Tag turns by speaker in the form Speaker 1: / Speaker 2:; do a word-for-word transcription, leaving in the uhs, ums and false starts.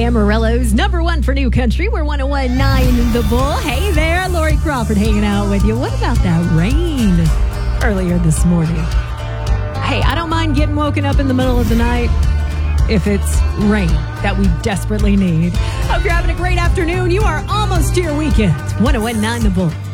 Speaker 1: Amarillo's number one for new country. We're one oh one point nine The Bull. Hey there, Lori Crawford hanging out with you. What about that rain earlier this morning? Hey, I don't mind getting woken up in the middle of the night if it's rain that we desperately need. Hope you're having a great afternoon. You are almost to your weekend. one oh one point nine The Bull.